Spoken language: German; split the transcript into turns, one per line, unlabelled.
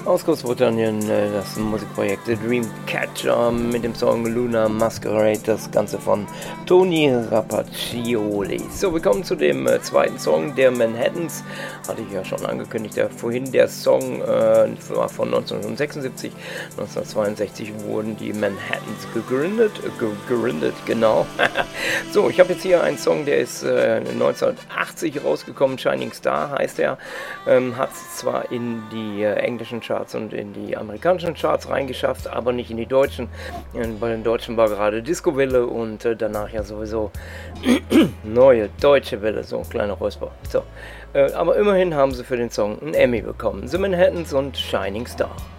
Aus Großbritannien das Musikprojekt The Dreamcatcher mit dem Song Lunar Masquerade, das Ganze von Tony Rapaccioli. So, wir kommen zu dem zweiten Song der Manhattans. Hatte ich ja schon angekündigt, vorhin der Song war von 1976. 1962 wurden die Manhattans gegründet, genau. So, ich habe jetzt hier einen Song, der ist 1980 rausgekommen, Shining Star heißt er, hat es zwar in die englischen Charts und in die amerikanischen Charts reingeschafft, aber nicht in die deutschen. Bei den Deutschen war gerade Disco-Welle und danach ja sowieso neue deutsche Welle, so ein kleiner Räusper. So, aber immerhin haben sie für den Song einen Emmy bekommen. The Manhattans und Shining Star.